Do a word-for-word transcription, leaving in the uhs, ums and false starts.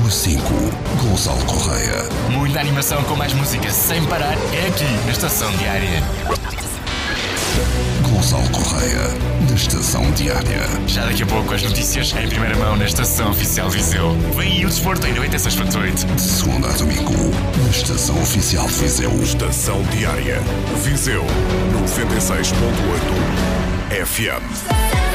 Número cinco. Gonçalo Correia. Muita animação com mais música sem parar é aqui na Estação Diária. Gonçalo Correia, na Estação Diária. Já daqui a pouco as notícias em primeira mão na Estação Oficial Viseu. Vem aí o desporto em noventa e seis ponto oito. De segunda a domingo, na Estação Oficial de Viseu. Estação Diária. Viseu noventa e seis ponto oito F M.